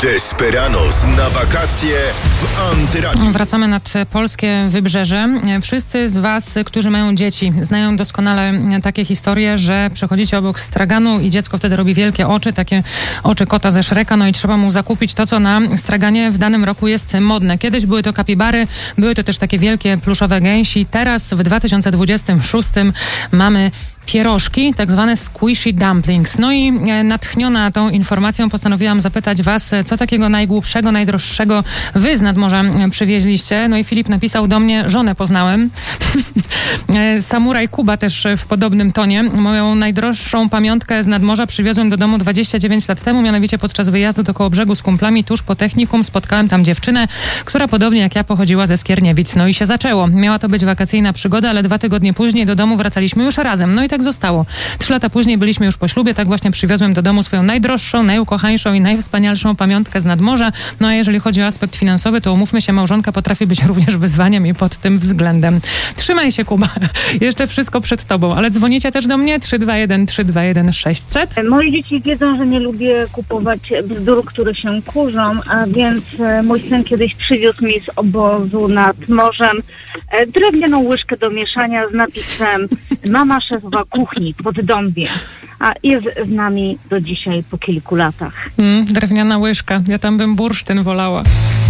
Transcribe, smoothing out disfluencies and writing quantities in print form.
Desperados na wakacje w Antyradiu. Wracamy nad polskie wybrzeże. Wszyscy z Was, którzy mają dzieci, znają doskonale takie historie, że przechodzicie obok straganu i dziecko wtedy robi wielkie oczy, takie oczy kota ze Shreka, no i trzeba mu zakupić to, co na straganie w danym roku jest modne. Kiedyś były to kapibary, były to też takie wielkie pluszowe gęsi. Teraz w 2026 mamy pierożki, tak zwane squishy dumplings. No i natchniona tą informacją postanowiłam zapytać Was, co takiego najgłupszego, najdroższego Wy z nadmorza przywieźliście. No i Filip napisał do mnie: żonę poznałem. Samuraj Kuba też w podobnym tonie. Moją najdroższą pamiątkę z nadmorza przywiozłem do domu 29 lat temu, mianowicie podczas wyjazdu do Kołobrzegu z kumplami tuż po technikum spotkałem tam dziewczynę, która podobnie jak ja pochodziła ze Skierniewic. No i się zaczęło. Miała to być wakacyjna przygoda, ale 2 tygodnie później do domu wracaliśmy już razem. No i tak zostało. 3 lata później byliśmy już po ślubie, tak właśnie przywiozłem do domu swoją najdroższą, najukochańszą i najwspanialszą pamiątkę z nadmorza. No a jeżeli chodzi o aspekt finansowy, to umówmy się, małżonka potrafi być również wyzwaniem i pod tym względem. Trzymaj się, Kuba. Jeszcze wszystko przed tobą, ale dzwonicie też do mnie 321 600. Moje dzieci wiedzą, że nie lubię kupować bzdur, które się kurzą, a więc mój syn kiedyś przywiózł mi z obozu nad morzem drewnianą łyżkę do mieszania z napisem „Mama szefowa kuchni pod Dąbie”, a jest z nami do dzisiaj po kilku latach. Drewniana łyżka. Ja tam bym bursztyn wolała.